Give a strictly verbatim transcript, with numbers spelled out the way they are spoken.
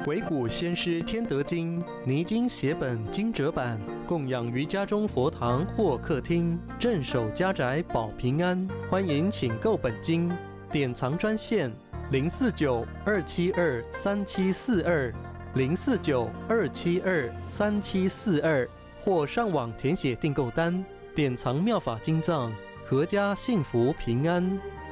鬼谷先师天德经泥经写本经折版，供养于家中佛堂或客厅，镇守家宅保平安。欢迎请购本经，典藏专线零四九二七二三七四二零四九二七二三七四二，或上网填写订购单，典藏妙法经藏，阖家幸福平安。